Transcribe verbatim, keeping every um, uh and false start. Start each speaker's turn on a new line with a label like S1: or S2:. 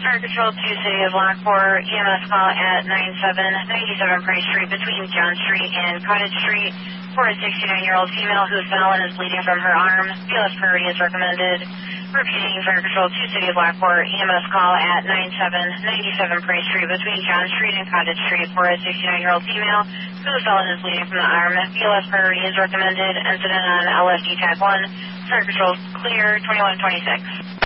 S1: Fire Control two City of Lockport, E M S call at nine seven ninety-seven Price Street between John Street and Cottage Street for a sixty-nine-year-old female who fell and is bleeding from her arm. B L S priority is recommended. Repeating, Fire Control two City of Lockport, E M S call at nine seven ninety-seven Price Street between John Street and Cottage Street for a sixty-nine-year-old female who fell and is bleeding from the arm. B L S priority is recommended. Incident on L F D Type one. Fire Control clear, twenty-one twenty-six.